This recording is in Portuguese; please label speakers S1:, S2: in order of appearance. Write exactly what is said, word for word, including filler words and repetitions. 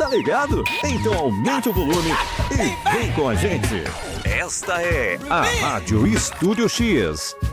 S1: Tá ligado? Então aumente o volume e vem com a gente. Esta é a Rádio Estúdio X.